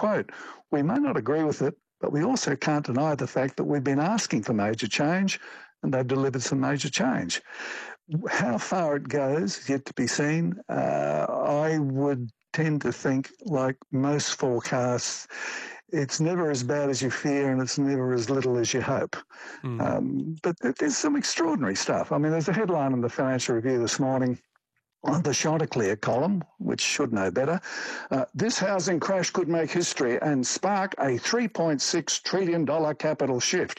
quote, "We may not agree with it, but we also can't deny the fact that we've been asking for major change and they've delivered some major change." How far it goes is yet to be seen. I would tend to think, like most forecasts, it's never as bad as you fear and it's never as little as you hope. But there's some extraordinary stuff. I mean, there's a headline in the Financial Review this morning on the Chanticleer column, which should know better. This housing crash could make history and spark a $3.6 trillion capital shift.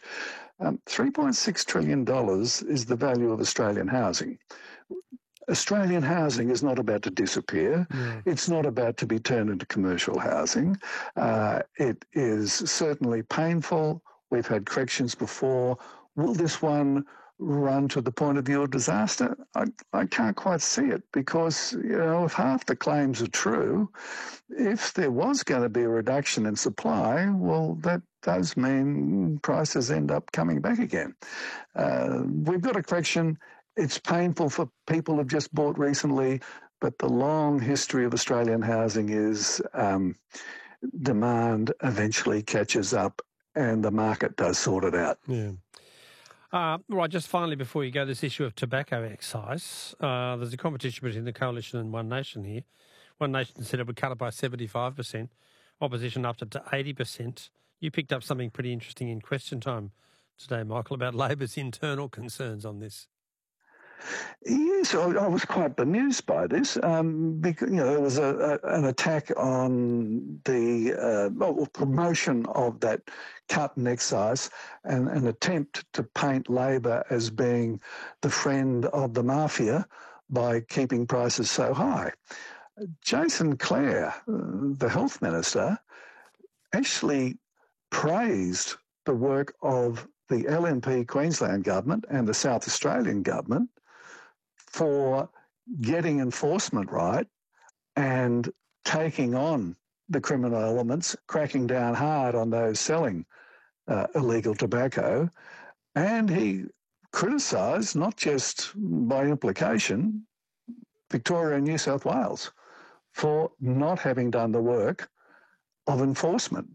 $3.6 trillion is the value of Australian housing. Australian housing is not about to disappear. It's not about to be turned into commercial housing. It is certainly painful. We've had corrections before. Will this one run to the point of view of disaster? I can't quite see it because, if half the claims are true, if there was going to be a reduction in supply, well, that does mean prices end up coming back again. We've got a correction. It's painful for people who've just bought recently, but the long history of Australian housing is demand eventually catches up and the market does sort it out. Yeah. Right, just finally before you go, this issue of tobacco excise. There's a competition between the Coalition and One Nation here. One Nation said it would cut it by 75%, opposition upped it to 80%. You picked up something pretty interesting in Question Time today, Michael, about Labor's internal concerns on this. Yes, I was quite bemused by this because there was an attack on the promotion of that cut in excise and an attempt to paint Labor as being the friend of the mafia by keeping prices so high. Jason Clare, the Health Minister, actually praised the work of the LNP Queensland government and the South Australian government for getting enforcement right and taking on the criminal elements, cracking down hard on those selling illegal tobacco. And he criticised, not just by implication, Victoria and New South Wales for not having done the work of enforcement.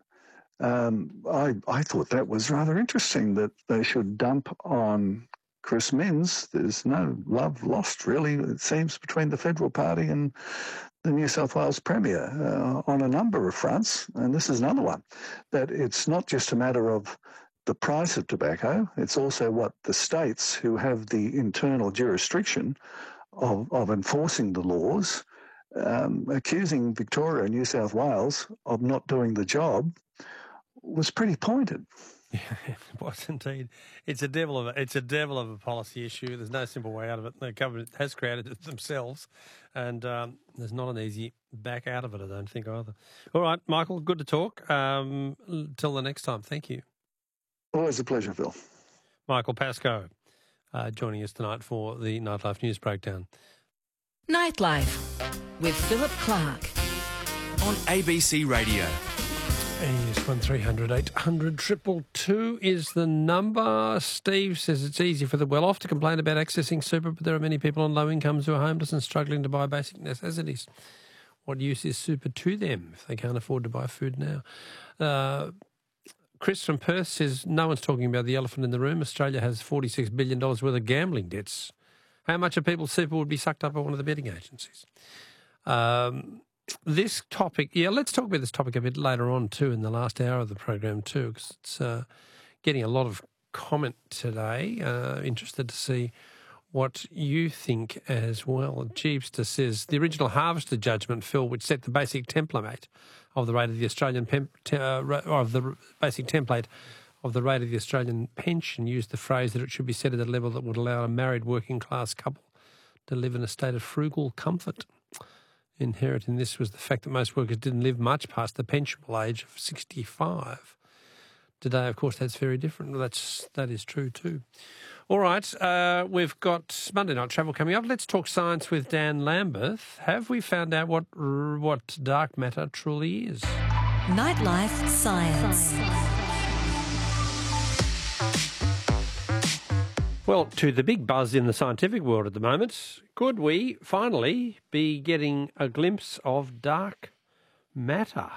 I thought that was rather interesting that they should dump on Chris Minns. There's no love lost, really, it seems, between the Federal Party and the New South Wales Premier on a number of fronts. And this is another one, that it's not just a matter of the price of tobacco, it's also what the states who have the internal jurisdiction of enforcing the laws, accusing Victoria and New South Wales of not doing the job was pretty pointed. Yeah, it was indeed. It's a devil of a policy issue. There's no simple way out of it. The government has created it themselves, and there's not an easy back out of it, I don't think, either. All right, Michael, good to talk. Till the next time, thank you. Always a pleasure, Phil. Michael Pascoe joining us tonight for the Nightlife News Breakdown. Nightlife with Philip Clark on ABC Radio. Yes, 1300 800 222 is the number. Steve says it's easy for the well-off to complain about accessing super, but there are many people on low incomes who are homeless and struggling to buy basic necessities. What use is super to them if they can't afford to buy food now? Chris from Perth says no one's talking about the elephant in the room. Australia has $46 billion worth of gambling debts. How much of people's super would be sucked up by one of the betting agencies? This topic, let's talk about this topic a bit later on too, in the last hour of the program too, because it's getting a lot of comment today. Interested to see what you think as well. Jeepster says the original Harvester judgment, Phil, which set the basic template of the rate of the Australian pension, used the phrase that it should be set at a level that would allow a married working class couple to live in a state of frugal comfort. Inherent in this was the fact that most workers didn't live much past the pensionable age of 65. Today, of course, that's very different. That is true too. All right, we've got Monday Night Travel coming up. Let's talk science with Dan Lambeth. Have we found out what dark matter truly is? Nightlife Science. Well, to the big buzz in the scientific world at the moment, could we finally be getting a glimpse of dark matter?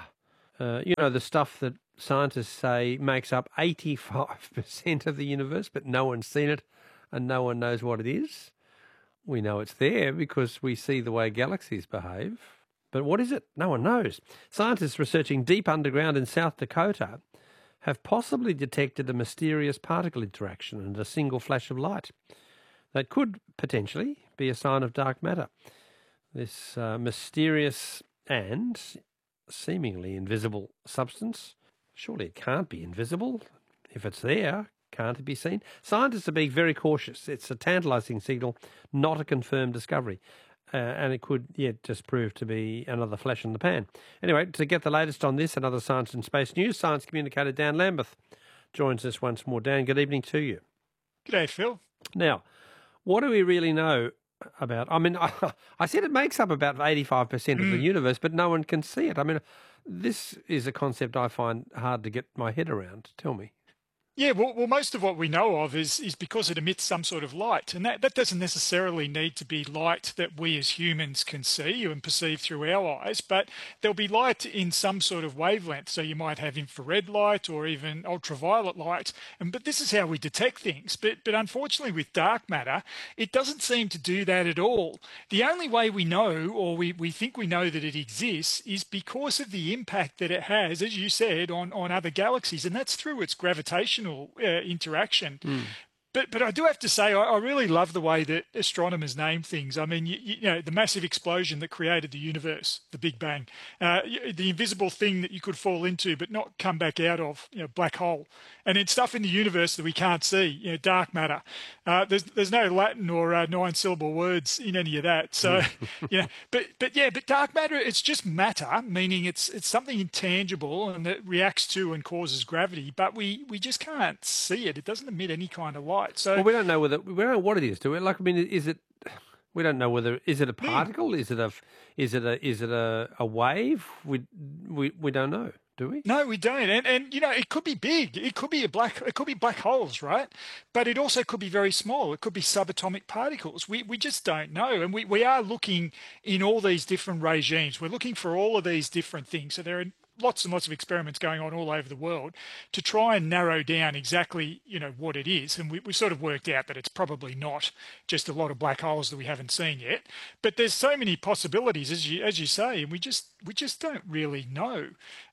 The stuff that scientists say makes up 85% of the universe, but no one's seen it and no one knows what it is. We know it's there because we see the way galaxies behave. But what is it? No one knows. Scientists researching deep underground in South Dakota have possibly detected a mysterious particle interaction and a single flash of light that could potentially be a sign of dark matter. This mysterious and seemingly invisible substance, surely it can't be invisible. If it's there, can't it be seen? Scientists are being very cautious. It's a tantalising signal, not a confirmed discovery. And it could yet just prove to be another flash in the pan. Anyway, to get the latest on this and other science and space news, science communicator Dan Lambeth joins us once more. Dan, good evening to you. G'day, Phil. Now, what do we really know about? I mean, I said it makes up about 85% of the universe, but no one can see it. I mean, this is a concept I find hard to get my head around. Tell me. Yeah, well, most of what we know of is because it emits some sort of light, and that doesn't necessarily need to be light that we as humans can see and perceive through our eyes, but there'll be light in some sort of wavelength. So you might have infrared light or even ultraviolet light, but this is how we detect things. But unfortunately with dark matter, it doesn't seem to do that at all. The only way we know, or we think we know that it exists, is because of the impact that it has, as you said, on other galaxies, and that's through its gravitational interaction. But I do have to say, I really love the way that astronomers name things. I mean, you know, the massive explosion that created the universe, the Big Bang, the invisible thing that you could fall into but not come back out of, black hole, and then stuff in the universe that we can't see, dark matter. There's no Latin or 9-syllable words in any of that. So, but dark matter, it's just matter, meaning it's something intangible and that reacts to and causes gravity, but we just can't see it. It doesn't emit any kind of light. So, well, we don't know what it is, do we? Like, I mean, is it? We don't know whether is it a particle? Is it a wave? We don't know, do we? No, we don't. And it could be big. It could be black holes, right? But it also could be very small. It could be subatomic particles. We just don't know. And we are looking in all these different regimes. We're looking for all of these different things. So there are lots and lots of experiments going on all over the world to try and narrow down exactly, what it is. And we sort of worked out that it's probably not just a lot of black holes that we haven't seen yet. But there's so many possibilities, as you say, and we just don't really know.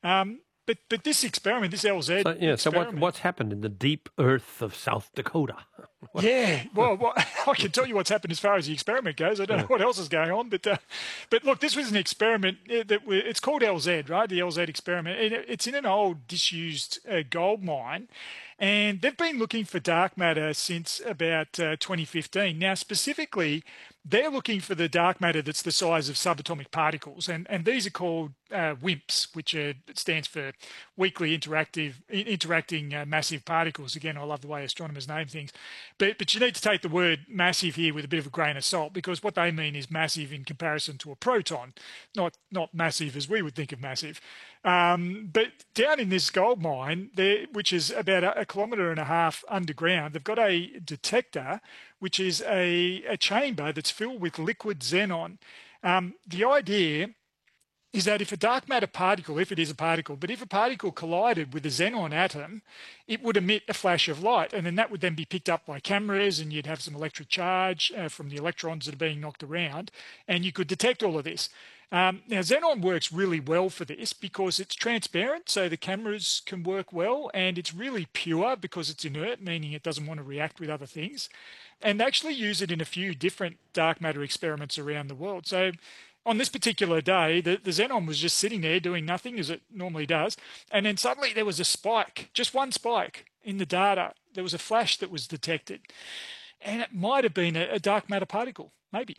But this experiment, this LZ experiment... So what's happened in the deep earth of South Dakota? Yeah, well, I can tell you what's happened as far as the experiment goes. I don't know what else is going on, but look, this was an experiment it's called LZ, right? The LZ experiment. It's in an old disused gold mine, and they've been looking for dark matter since about 2015. Now, specifically, they're looking for the dark matter that's the size of subatomic particles, and these are called WIMPs, which stands for weakly interacting massive particles. Again, I love the way astronomers name things, but you need to take the word massive here with a bit of a grain of salt, because what they mean is massive in comparison to a proton, not massive as we would think of massive. But down in this gold mine, which is about a kilometre and a half underground, they've got a detector, which is a chamber that's filled with liquid xenon. The idea is that if a dark matter particle, if it is a particle, but if a particle collided with a xenon atom, it would emit a flash of light, and then that would then be picked up by cameras, and you'd have some electric charge from the electrons that are being knocked around, and you could detect all of this. Now, xenon works really well for this because it's transparent, so the cameras can work well, and it's really pure because it's inert, meaning it doesn't want to react with other things. And they actually use it in a few different dark matter experiments around the world. So on this particular day, the xenon was just sitting there doing nothing, as it normally does, and then suddenly there was a spike, just one spike in the data. There was a flash that was detected, and it might have been a dark matter particle, maybe.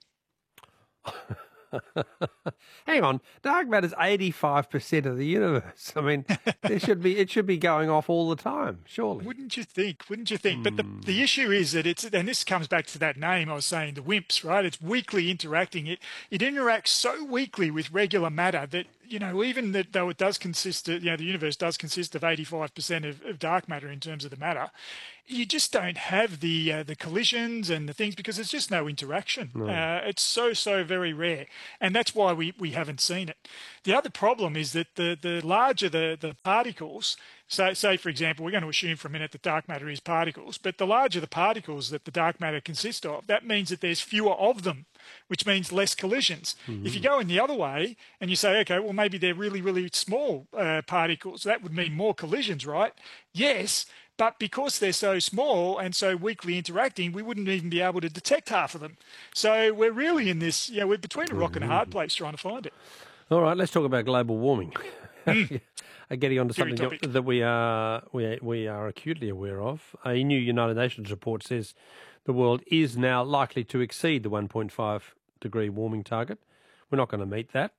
Hang on, dark matter is 85% of the universe. I mean, it should be going off all the time, surely. Wouldn't you think? But the issue is that and this comes back to that name I was saying, the WIMPs, right? It's weakly interacting. It interacts so weakly with regular matter that even that though it does consist of, the universe does consist of 85% of dark matter in terms of the matter, you just don't have the collisions and the things because there's just no interaction. No. It's so very rare, and that's why we haven't seen it. The other problem is that the larger the particles, say for example, we're going to assume for a minute that dark matter is particles, but the larger the particles that the dark matter consists of, that means that there's fewer of them, which means less collisions. Mm-hmm. If you go in the other way and you say, okay, well maybe they're really small particles, that would mean more collisions, right? Yes. But because they're so small and so weakly interacting, we wouldn't even be able to detect half of them. So we're really in this, we're between a rock and a hard place trying to find it. All right, let's talk about global warming. Getting on to something that we are acutely aware of. A new United Nations report says the world is now likely to exceed the 1.5 degree warming target. We're not going to meet that.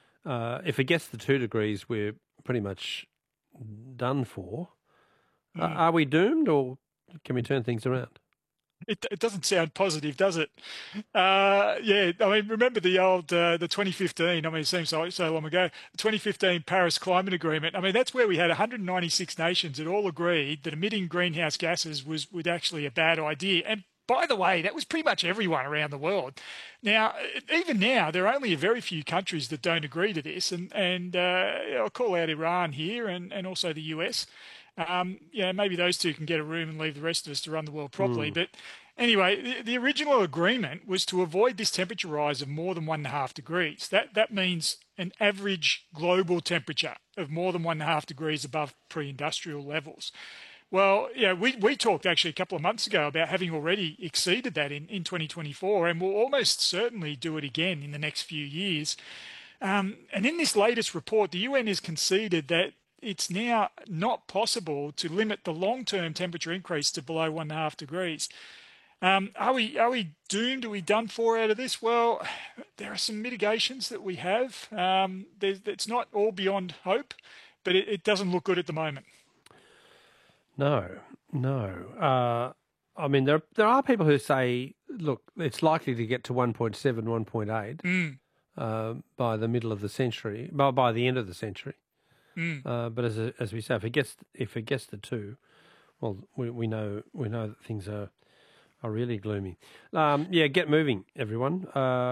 If it gets to 2 degrees, we're pretty much done for. Are we doomed, or can we turn things around? It doesn't sound positive, does it? Yeah, I mean, remember the old, the 2015, I mean, it seems so long ago, the 2015 Paris Climate Agreement. I mean, that's where we had 196 nations that all agreed that emitting greenhouse gases was actually a bad idea. And by the way, that was pretty much everyone around the world. Now, even now, there are only a very few countries that don't agree to this. And I'll call out Iran here and also the US. Maybe those two can get a room and leave the rest of us to run the world properly. But anyway, the original agreement was to avoid this temperature rise of more than 1.5 degrees. That means an average global temperature of more than 1.5 degrees above pre-industrial levels. Well, we talked actually a couple of months ago about having already exceeded that in 2024, and we'll almost certainly do it again in the next few years. And in this latest report, the UN has conceded that it's now not possible to limit the long-term temperature increase to below 1.5 degrees. Are we doomed? Are we done for out of this? Well, there are some mitigations that we have. It's not all beyond hope, but it doesn't look good at the moment. No. I mean, there are people who say, look, it's likely to get to 1.7, 1.8 by the middle of the century, by the end of the century. But as we say, if it gets to 2, well, we know that things are really gloomy. Get moving, everyone.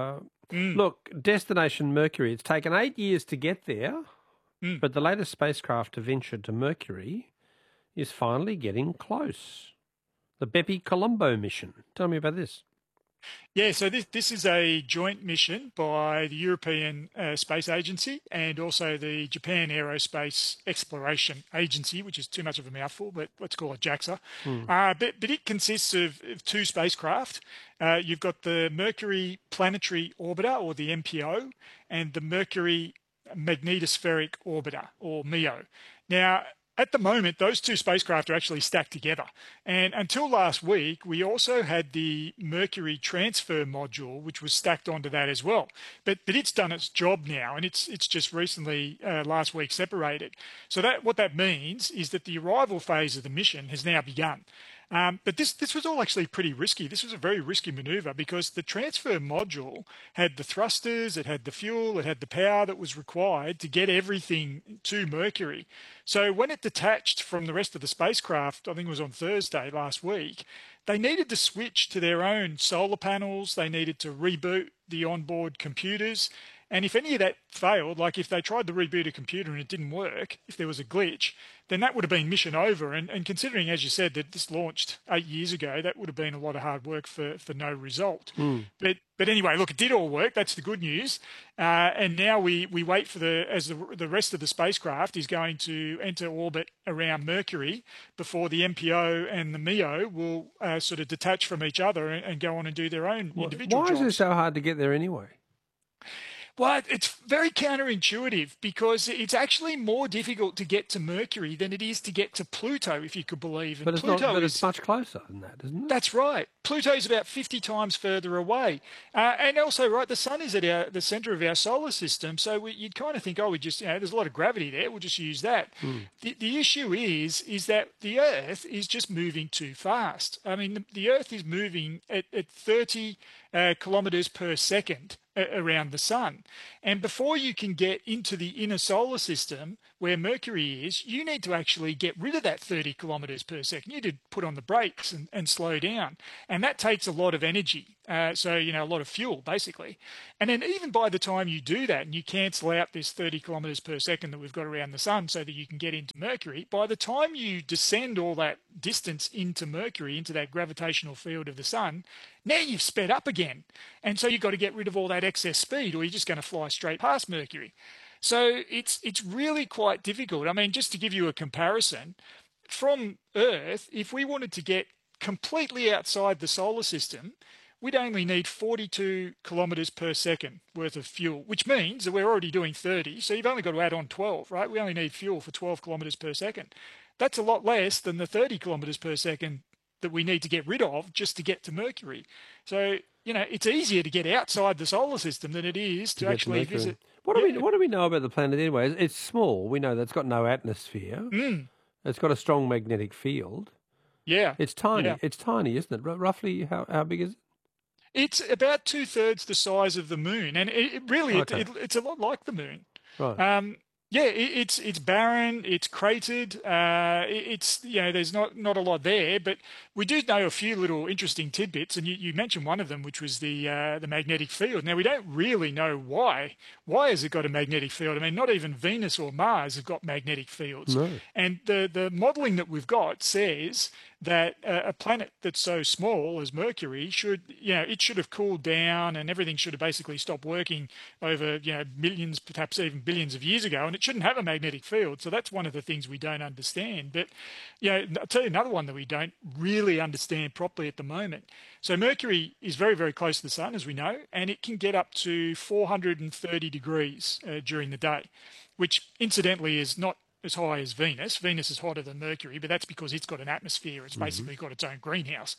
Look, Destination Mercury. It's taken 8 years to get there, but the latest spacecraft to venture to Mercury is finally getting close. The Bepi-Colombo mission. Tell me about this. Yeah, so this is a joint mission by the European Space Agency and also the Japan Aerospace Exploration Agency, which is too much of a mouthful, but let's call it JAXA. But it consists of 2 spacecraft. You've got the Mercury Planetary Orbiter, or the MPO, and the Mercury Magnetospheric Orbiter, or MEO. Now, at the moment, those 2 spacecraft are actually stacked together. And until last week, we also had the Mercury Transfer Module, which was stacked onto that as well. But it's done its job now, and it's just recently, last week, separated. So what that means is that the arrival phase of the mission has now begun. But this was all actually pretty risky. This was a very risky maneuver because the transfer module had the thrusters, it had the fuel, it had the power that was required to get everything to Mercury. So when it detached from the rest of the spacecraft, I think it was on Thursday last week, they needed to switch to their own solar panels, they needed to reboot the onboard computers. And if any of that failed, like if they tried to reboot a computer and it didn't work, if there was a glitch, then that would have been mission over. And considering, as you said, that this launched 8 years ago, that would have been a lot of hard work for no result. But anyway, look, it did all work. That's the good news. And now we wait for the rest of the spacecraft is going to enter orbit around Mercury before the MPO and the MEO will sort of detach from each other and go on and do their own individual jobs. Why is it so hard to get there anyway? Well, it's very counterintuitive because it's actually more difficult to get to Mercury than it is to get to Pluto, if you could believe. But it's much closer than that, isn't it? That's right. Pluto's about 50 times further away. And also, right, the sun is at the centre of our solar system, so you'd kind of think, there's a lot of gravity there, we'll just use that. The issue is that the Earth is just moving too fast. I mean, the Earth is moving at 30 kilometres per second around the sun. And before you can get into the inner solar system where Mercury is, you need to actually get rid of that 30 kilometres per second. You need to put on the brakes and slow down. And that takes a lot of energy. So, a lot of fuel, basically. And then even by the time you do that and you cancel out this 30 kilometres per second that we've got around the sun so that you can get into Mercury, by the time you descend all that distance into Mercury, into that gravitational field of the sun, now you've sped up again. And so you've got to get rid of all that excess speed or you're just going to fly straight past Mercury. So it's really quite difficult. I mean, just to give you a comparison, from Earth, if we wanted to get completely outside the solar system, we'd only need 42 kilometres per second worth of fuel, which means that we're already doing 30. So you've only got to add on 12, right? We only need fuel for 12 kilometres per second. That's a lot less than the 30 kilometres per second that we need to get rid of just to get to Mercury. So, it's easier to get outside the solar system than it is to actually visit. What do we know about the planet anyway? It's small. We know that it's got no atmosphere. It's got a strong magnetic field. Yeah. It's tiny. Yeah. It's tiny, isn't it? Roughly how big is it? It's about 2/3 the size of the moon, and it's a lot like the moon. Right. It's barren, it's cratered, there's not a lot there, but we do know a few little interesting tidbits, and you mentioned one of them, which was the magnetic field. Now, we don't really know why. Why has it got a magnetic field? I mean, not even Venus or Mars have got magnetic fields. No. And the modelling that we've got says that a planet that's so small as Mercury should have cooled down and everything should have basically stopped working over, millions, perhaps even billions of years ago, and it shouldn't have a magnetic field. So that's one of the things we don't understand. But, I'll tell you another one that we don't really understand properly at the moment. So Mercury is very, very close to the sun, as we know, and it can get up to 430 degrees during the day, which incidentally is not as high as Venus. Venus is hotter than Mercury, but that's because it's got an atmosphere. It's basically got its own greenhouse.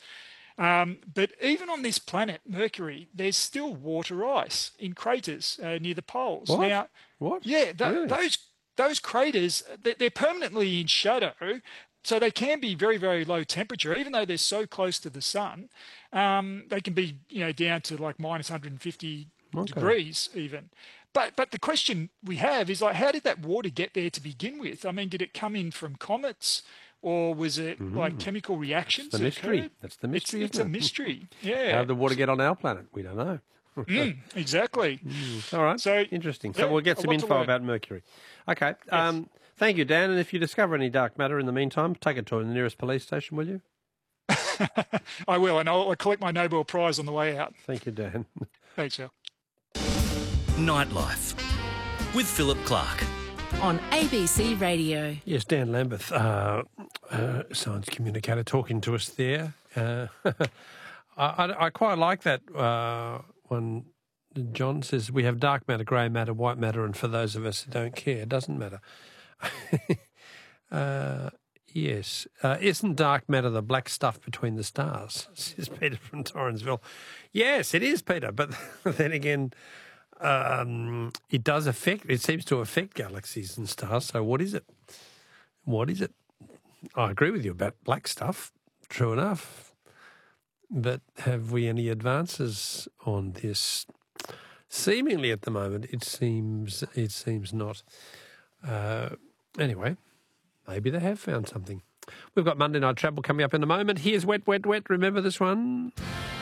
But even on this planet, Mercury, there's still water ice in craters near the poles. What? Now, What? Yeah, Really? those craters, they're permanently in shadow, so they can be very, very low temperature. Even though they're so close to the sun, they can be down to like minus 150 degrees even. But the question we have is, like, how did that water get there to begin with? I mean, did it come in from comets, or was it like chemical reactions? It's the mystery. Occurred? That's the mystery. It's a mystery. Yeah. How did the water get on our planet? We don't know. Exactly. All right. So interesting. yeah, So we'll get a some lot to info learn. about Mercury. Okay. Yes. Thank you, Dan. And if you discover any dark matter in the meantime, take it to the nearest police station, will you? I will, and I'll collect my Nobel Prize on the way out. Thank you, Dan. Thanks, Al. Nightlife with Philip Clark. On ABC Radio. Yes, Dan Lambeth, science communicator, talking to us there. I quite like that one. John says, we have dark matter, grey matter, white matter, and for those of us who don't care, it doesn't matter. Yes. Isn't dark matter the black stuff between the stars? Says Peter from Torrensville. Yes, it is, Peter, but then again, it does affect, it seems to affect galaxies and stars. So what is it? What is it? I agree with you about black stuff, true enough. But have we any advances on this? Seemingly at the moment, it seems not. Anyway, maybe they have found something. We've got Monday Night Travel coming up in a moment. Here's Wet, Wet, Wet. Remember this one?